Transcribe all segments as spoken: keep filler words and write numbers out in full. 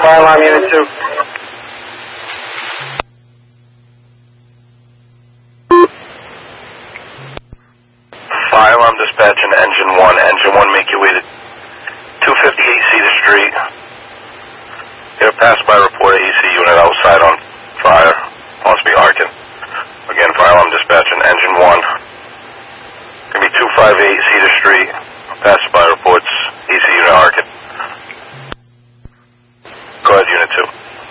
Fire alarm unit two. Fire alarm dispatch and engine one. Engine one, make your way to two fifty-eight Cedar Street. Get a pass-by report of A C unit outside on fire. Must be Arkin. Again, fire alarm dispatch and engine one. Gonna be two fifty-eight Cedar Street. Pass-by reports A C unit Arkin. Go ahead, unit two.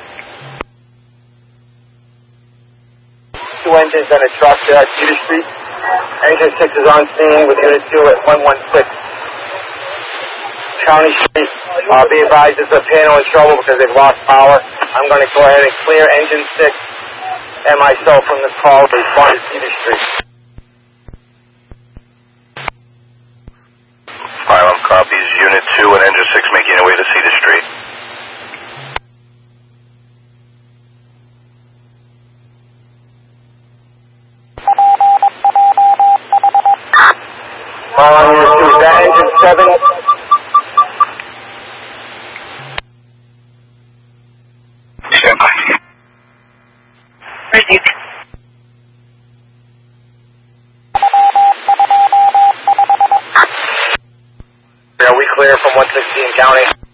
Two engines and a truck there at Cedar Street. Engine six is on scene with unit two at one one six. County Street. Uh, be advised there's a panel in trouble because they've lost power. I'm going to go ahead and clear engine six and myself from this call to respond to Cedar Street. Fire alarm copies unit two and engine six making their way to Cedar Street. Fire alarm unit two, is that engine seven? Are we clear from one sixteen county?